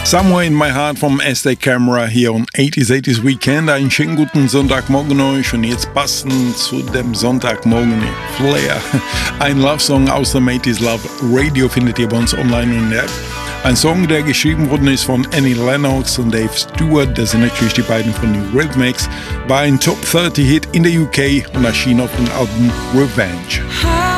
Somewhere in My Heart vom SD Camera hier on 80s Weekend. Einen schönen guten Sonntagmorgen euch und jetzt passend zu dem Sonntagmorgen Flair. Ein Love-Song aus dem 80s Love Radio findet ihr bei uns online in der App. Ein Song, der geschrieben worden ist von Annie Lennox und Dave Stewart. Das sind natürlich die beiden von den Rhythmics. War ein Top 30 Hit in der UK und erschien auf dem Album Revenge.